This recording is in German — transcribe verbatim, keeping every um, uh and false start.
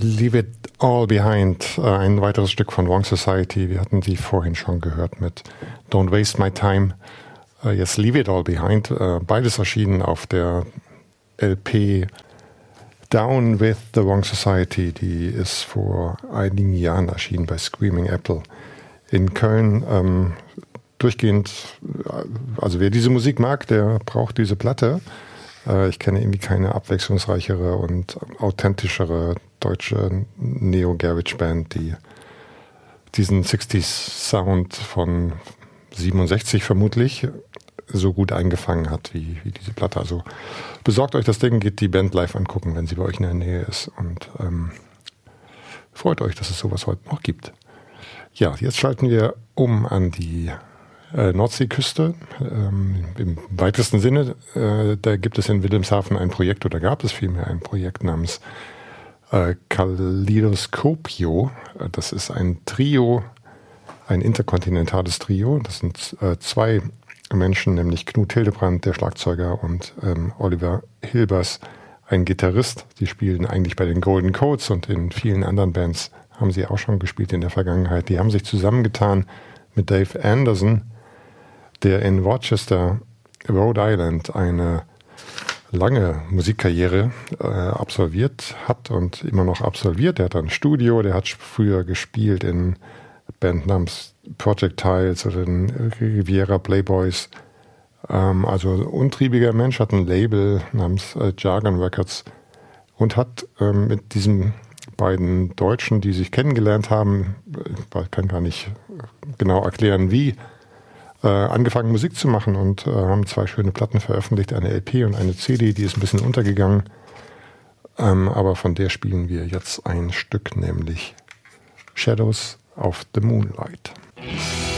Leave It All Behind, ein weiteres Stück von Wrong Society. Wir hatten sie vorhin schon gehört mit Don't Waste My Time. Jetzt Leave It All Behind. Beides erschienen auf der L P Down with the Wrong Society. Die ist vor einigen Jahren erschienen bei Screaming Apple in Köln. Ähm, durchgehend, also wer diese Musik mag, der braucht diese Platte. Ich kenne irgendwie keine abwechslungsreichere und authentischere deutsche Neo-Garage-Band, die diesen sechziger-Sound von siebenundsechzig vermutlich so gut eingefangen hat wie, wie diese Platte. Also besorgt euch das Ding, geht die Band live angucken, wenn sie bei euch in der Nähe ist und ähm, freut euch, dass es sowas heute noch gibt. Ja, jetzt schalten wir um an die Äh, Nordseeküste. Ähm, im weitesten Sinne, äh, da gibt es in Wilhelmshaven ein Projekt, oder gab es vielmehr ein Projekt namens äh, Kaleidoskopio. Äh, das ist ein Trio, ein interkontinentales Trio. Das sind äh, zwei Menschen, nämlich Knut Hildebrand, der Schlagzeuger, und ähm, Oliver Hilbers, ein Gitarrist. Die spielen eigentlich bei den Golden Codes und in vielen anderen Bands haben sie auch schon gespielt in der Vergangenheit. Die haben sich zusammengetan mit Dave Anderson, der in Rochester, Rhode Island, eine lange Musikkarriere äh, absolviert hat und immer noch absolviert. Der hat ein Studio, der hat früher gespielt in Band namens Projectiles oder den Riviera Playboys. Ähm, also ein untriebiger Mensch, hat ein Label namens äh, Jargon Records und hat ähm, mit diesen beiden Deutschen, die sich kennengelernt haben, ich kann gar nicht genau erklären, wie, Äh, angefangen Musik zu machen und äh, haben zwei schöne Platten veröffentlicht, eine L P und eine C D, die ist ein bisschen untergegangen, ähm, aber von der spielen wir jetzt ein Stück, nämlich Shadows of the Moonlight.